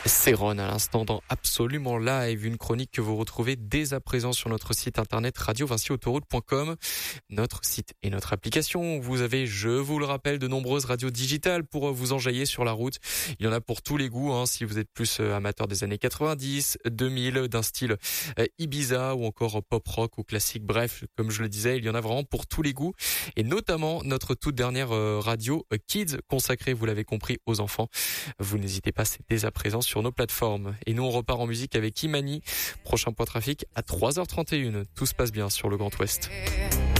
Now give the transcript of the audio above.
C'est Ron à l'instant dans Absolument Live, une chronique que vous retrouvez dès à présent sur notre site internet radio-autoroute.com, notre site et notre application. Vous avez, je vous le rappelle, de nombreuses radios digitales pour vous enjailler sur la route. Il y en a pour tous les goûts, si vous êtes plus amateur des années 90, 2000, d'un style Ibiza ou encore pop rock ou classique. Bref, comme je le disais, il y en a vraiment pour tous les goûts et notamment notre toute dernière radio Kids consacrée, vous l'avez compris, aux enfants. Vous n'hésitez pas, c'est dès à présent sur nos plateformes. Et nous, on repart en musique avec Imani. Prochain point trafic à 3h31. Tout se passe bien sur le Grand Ouest.